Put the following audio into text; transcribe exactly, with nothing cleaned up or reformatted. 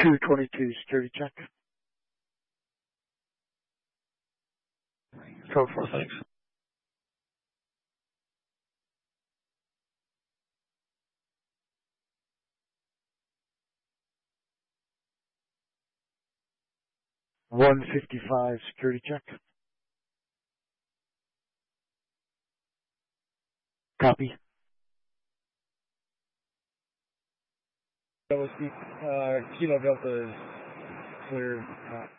two twenty-two security check. Code four, thanks. one fifty-five security check. Copy. That was the uh, Kilo Delta clear. Uh,